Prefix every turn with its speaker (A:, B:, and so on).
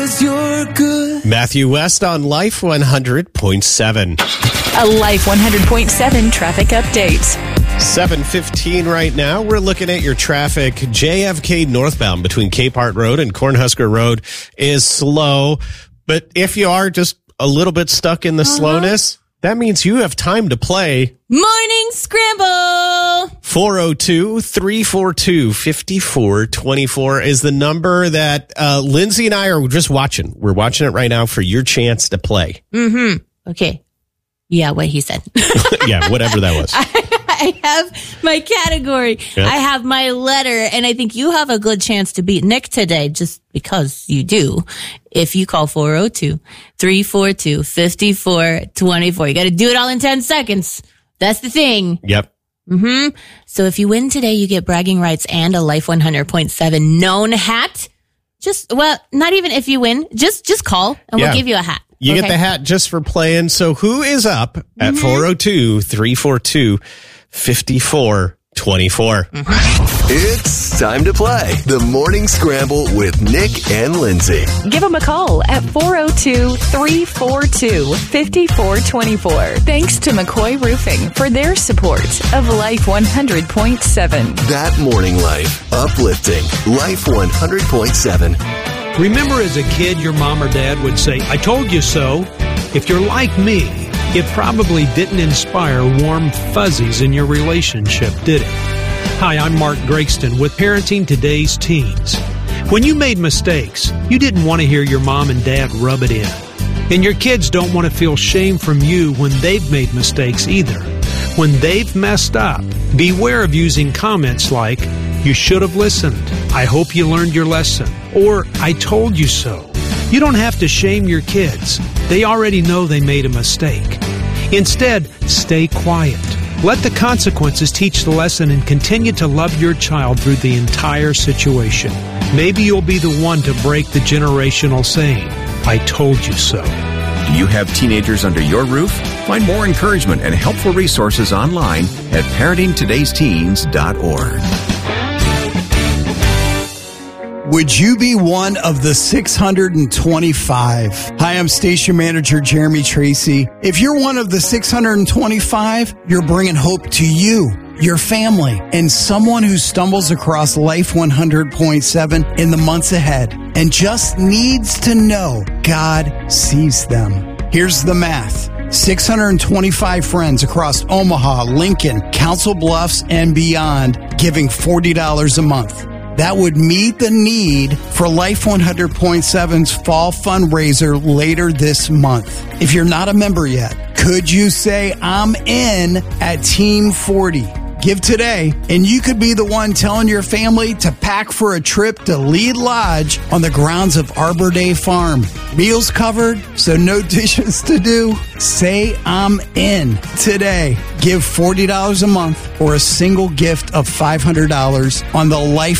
A: 'cause you're good.
B: Matthew West on Life 100.7.
C: A Life 100.7 traffic update.
B: 7:15 right now. We're looking at your traffic. JFK northbound between Cape Hart Road and Cornhusker Road is slow. But if you are just a little bit stuck in the slowness, that means you have time to play
D: Morning Scramble.
B: 402-342-5424 is the number that Lindsay and I are just watching. We're watching it right now for your chance to play.
D: Okay. Yeah, what he said.
B: Yeah, whatever that was.
D: I have my category.
B: Yep.
D: I have my letter, and I think you have a good chance to beat Nick today, just because you do. If you call 402-342-5424. You got to do it all in 10 seconds. That's the thing.
B: Yep.
D: So if you win today, you get bragging rights and a Life 100.7 known hat. Not even if you win. Just call, and we'll give you a hat.
B: You get the hat just for playing. So who is up at 402-342-5424?
E: It's time to play the Morning Scramble with Nick and Lindsay.
C: Give them a call at 402-342-5424. Thanks to McCoy Roofing for their support of Life 100.7.
E: That morning life, uplifting Life 100.7.
F: Remember as a kid, your mom or dad would say, "I told you so." If you're like me, it probably didn't inspire warm fuzzies in your relationship, did it? Hi, I'm Mark Gregston with Parenting Today's Teens. When you made mistakes, you didn't want to hear your mom and dad rub it in. And your kids don't want to feel shame from you when they've made mistakes either. When they've messed up, beware of using comments like, "You should have listened," "I hope you learned your lesson," or "I told you so." You don't have to shame your kids. They already know they made a mistake. Instead, stay quiet. Let the consequences teach the lesson and continue to love your child through the entire situation. Maybe you'll be the one to break the generational saying, "I told you so."
G: Do you have teenagers under your roof? Find more encouragement and helpful resources online at parentingtodaysteens.org.
A: Would you be one of the 625? Hi, I'm Station Manager Jeremy Tracy. If you're one of the 625, you're bringing hope to you, your family, and someone who stumbles across Life 100.7 in the months ahead and just needs to know God sees them. Here's the math. 625 friends across Omaha, Lincoln, Council Bluffs, and beyond giving $40 a month. That would meet the need for Life 100.7's fall fundraiser later this month. If you're not a member yet, could you say, "I'm in" at Team 40? Give today, and you could be the one telling your family to pack for a trip to Lead Lodge on the grounds of Arbor Day Farm. Meals covered, so no dishes to do. Say, "I'm in" today. Give $40 a month or a single gift of $500 on the Life